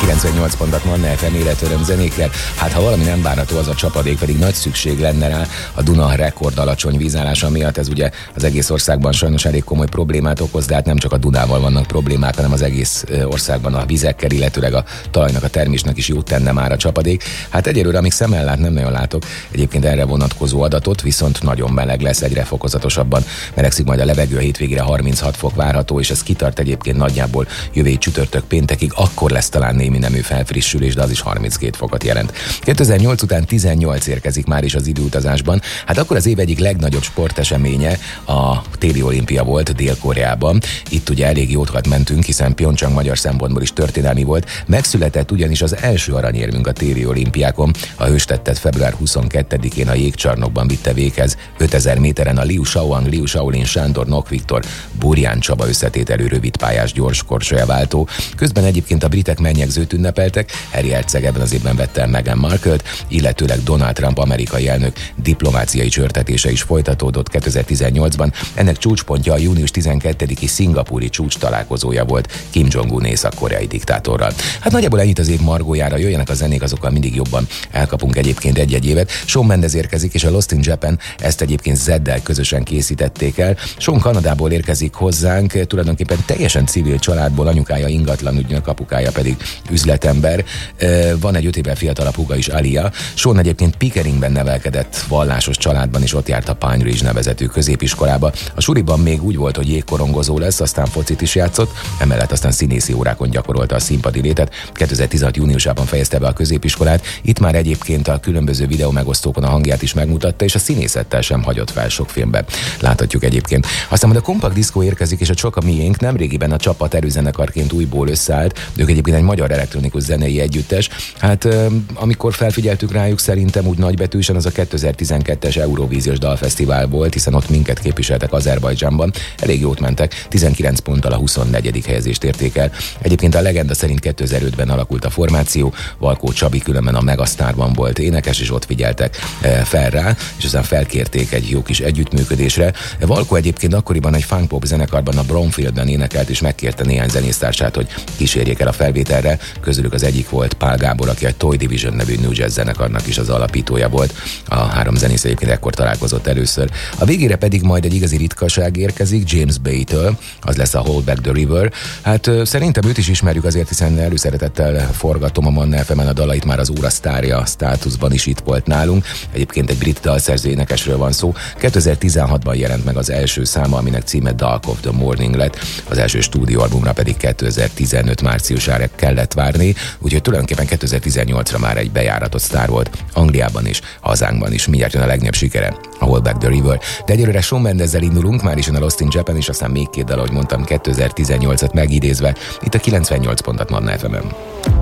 98 pontot Manna FM életöröm zenékkel. Hát ha valami nem várható, az a csapadék, pedig nagy szükség lenne rá a Duna rekord alacsony vízállása miatt. Ez ugye az egész országban sajnos elég komoly problémát okoz, de hát nem csak a Dunával vannak problémák, hanem az egész országban a vizekkel, illetőleg a talajnak, a termésnek is jót tenne már a csapadék. Hát egyelőre, amíg szemmel lát, nem nagyon látok egyébként erre vonatkozó adatot, viszont nagyon meleg lesz, egyre fokozatosabban melegszik majd a levegő, a hétvégére 36 fok várható, és ez kitart egyébként nagyjából jövő csütörtök péntekig, akkor lesz talán némi nemű felfrissülés, de az is 32 fokot jelent. 2008 után 18 érkezik már is az időutazásban. Hát akkor az év egyik legnagyobb sporteseménye a téli olimpia volt Dél-Koreában. Itt ugye elég jót mentünk, hiszen Pyeongchang magyar szempontból is történelmi volt. Megszületett ugyanis az első aranyérmünk a téli olimpiákon. A hőstettet február 22-én a jégcsarnokban vitte véghez 5000 méteren a Liu Shaoang, Liu Shaolin Sándor, Nok Viktor, Burján Csaba összetételű rövidpályás gyors korcsolyaváltó. Közben egyébként a britek mennyegzőt ünnepeltek, Harry herceg ebben az évben vette el Meghan Markle-t, illetőleg Donald Trump amerikai elnök diplomáciai csörtetése is folytatódott 2018-ban. Ennek csúcspontja a június 12-i szingapúri csúcs találkozója volt Kim Jong-un észak-koreai diktátorral. Hát nagyjából ennyit az év margójára, jöjjenek a zenék, azokkal mindig jobban elkapunk egyébként egy-egy évet. Shawn Mendes érkezik, és a Lost in Japan ezt egyébként Zeddel közösen készítették el. Shawn Kanadából érkezik hozzánk, tulajdonképpen teljesen civil családból, anyukája ingatlan ügynök, apukája pedig üzletember. Van egy 5 évvel fiatalabb húga is, Alia. Shawn egyébként Pickeringben nevelkedett, vallásos családban, és ott járt a Pine Ridge nevezetű középiskolába. A suliban még úgy volt, hogy jégkorongozó lesz, aztán focit is játszott, emellett aztán színészi órákon gyakorolta a színpadi létet. 2016 júniusában fejezte be a középiskolát. Itt már egyébként a különböző videó megosztókon a hangját is megmutatta, és a színészettel sem hagyott fel sok filmbe. Láthatjuk egyébként. Aztán majd a Compact Disco érkezik, és a Csak a miénk. Nemrégiben a csapat erőzenekarként újból összeállt. Ők egyébként egy magyar elektronikus zenei együttes. Hát amikor felfigyeltük rájuk, szerintem úgy nagybetűsen az a 2012-es Eurovíziós Dalfesztivál volt, hiszen ott minket képviseltek Azerbajdzsánban. Elég jót mentek, 19 ponttal a 24. helyezést érték el. Egyébként a legenda szerint 2005-ben alakult a formáció, Valkó Csabi különben a Megasztárban volt énekes, és ott figyeltek fel rá, és aztán felkérték egy jó kis együttműködésre. Valkó egyébként akkoriban egy funk-pop zenekarban, a Bromfieldben énekelt, és megkérte néhány zenésztársát, hogy kísérjék el a felvételre. Közülük az egyik volt Pál Gábor, aki a Toy Division nevű New Jazz zenekarnak is az alapítója volt. A három zenész egyébként ekkor találkozott először. A végére pedig majd egy igazi ritkaság érkezik James Bay-től, az lesz a Hold Back the River. Hát szerintem őt is ismerjük azért, hiszen előszeretettel forgatom a Manna FM-en a dalait, már az óra sztárja státuszban is itt volt nálunk. Egyébként egy brit dalszerző énekesről van szó. 2016-ban jelent meg az első száma, aminek címe Dark of the Morning lett, az első stúdióalbumra pedig 2015 márciusára kellett várni, úgyhogy tulajdonképpen 2018-ra már egy bejáratott sztár volt Angliában is, hazánkban is. Mindjárt jön a legnagyobb sikere, a Hold Back the River. De egyelőre Shawn Mendessel indulunk, már is jön a Lost in Japan, és aztán még két dal, ahogy mondtam, 2018-at megidézve, itt a 98 pontot Manna FM-en.